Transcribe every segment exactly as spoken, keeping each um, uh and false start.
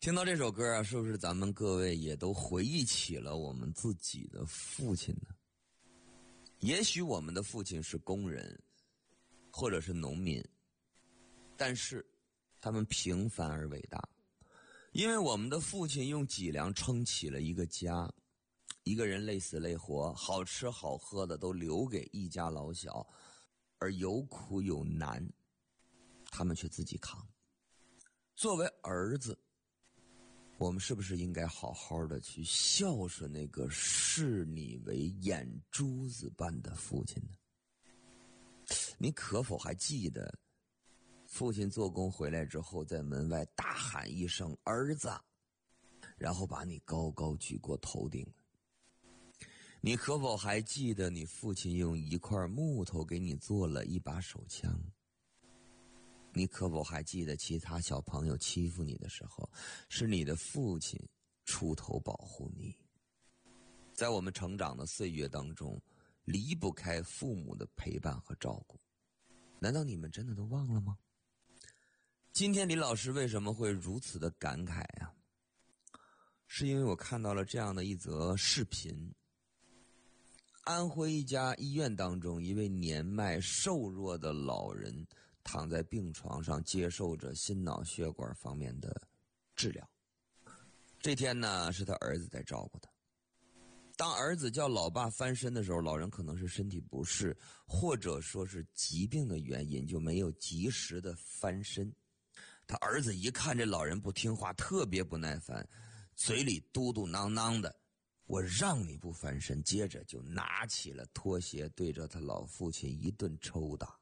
听到这首歌啊，是不是咱们各位也都回忆起了我们自己的父亲呢？也许我们的父亲是工人，或者是农民，但是他们平凡而伟大，因为我们的父亲用脊梁撑起了一个家，一个人累死累活，好吃好喝的都留给一家老小，而有苦有难，他们却自己扛。作为儿子，我们是不是应该好好的去孝顺那个视你为眼珠子般的父亲呢？你可否还记得父亲做工回来之后，在门外大喊一声儿子，然后把你高高举过头顶？你可否还记得你父亲用一块木头给你做了一把手枪？你可否还记得其他小朋友欺负你的时候，是你的父亲出头保护你？在我们成长的岁月当中，离不开父母的陪伴和照顾，难道你们真的都忘了吗？今天李老师为什么会如此的感慨啊？是因为我看到了这样的一则视频。安徽一家医院当中，一位年迈瘦弱的老人躺在病床上，接受着心脑血管方面的治疗。这天呢，是他儿子在照顾他。当儿子叫老爸翻身的时候，老人可能是身体不适，或者说是疾病的原因，就没有及时的翻身。他儿子一看这老人不听话，特别不耐烦，嘴里嘟嘟囔囔的，我让你不翻身，接着就拿起了拖鞋对着他老父亲一顿抽打。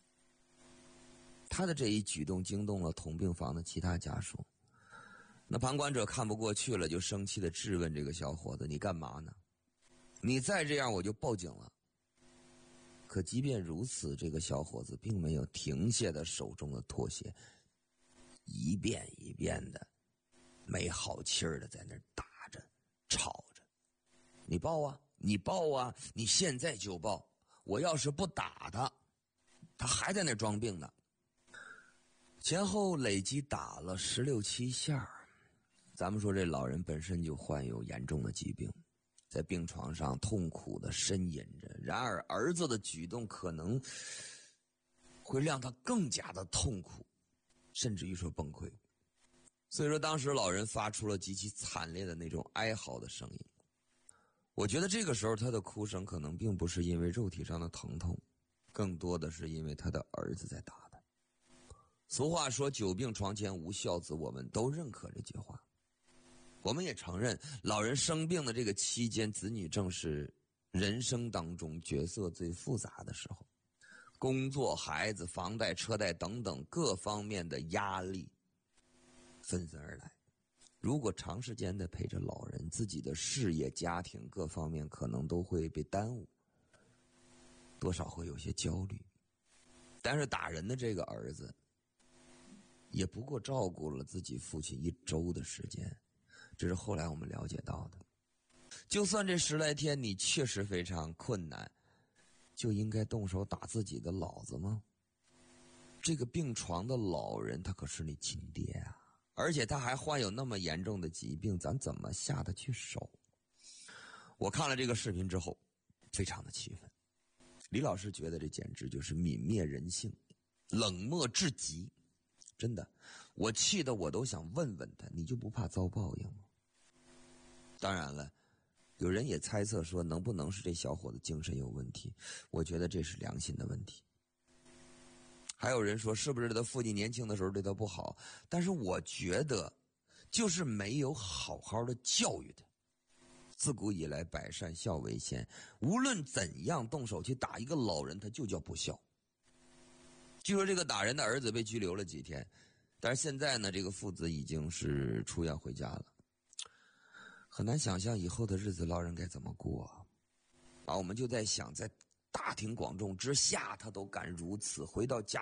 他的这一举动惊动了同病房的其他家属，那旁观者看不过去了，就生气地质问这个小伙子，你干嘛呢？你再这样我就报警了。可即便如此，这个小伙子并没有停下他手中的拖鞋，一遍一遍的没好气儿的在那儿打着吵着，你报啊，你报啊，你现在就报，我要是不打他，他还在那儿装病呢。前后累计打了十六七下。咱们说这老人本身就患有严重的疾病，在病床上痛苦的呻吟着，然而儿子的举动可能会让他更加的痛苦，甚至于说崩溃。所以说当时老人发出了极其惨烈的那种哀嚎的声音。我觉得这个时候他的哭声可能并不是因为肉体上的疼痛，更多的是因为他的儿子在打他。俗话说久病床前无孝子，我们都认可这句话。我们也承认老人生病的这个期间，子女正是人生当中角色最复杂的时候，工作、孩子、房贷、车贷等等各方面的压力纷纷而来。如果长时间的陪着老人，自己的事业、家庭各方面可能都会被耽误，多少会有些焦虑。但是打人的这个儿子也不过照顾了自己父亲一周的时间，这是后来我们了解到的。就算这十来天你确实非常困难，就应该动手打自己的老子吗？这个病床的老人他可是你亲爹啊，而且他还患有那么严重的疾病，咱怎么下得去手？我看了这个视频之后非常的气愤。李老师觉得这简直就是泯灭人性，冷漠至极。真的，我气得我都想问问他，你就不怕遭报应吗？当然了，有人也猜测说能不能是这小伙子精神有问题，我觉得这是良心的问题。还有人说是不是他父亲年轻的时候对他不好，但是我觉得就是没有好好的教育他。自古以来百善孝为先，无论怎样动手去打一个老人，他就叫不孝。据说这个打人的儿子被拘留了几天，但是现在呢，这个父子已经是出院回家了。很难想象以后的日子老人该怎么过啊！啊，我们就在想，在大庭广众之下他都敢如此，回到家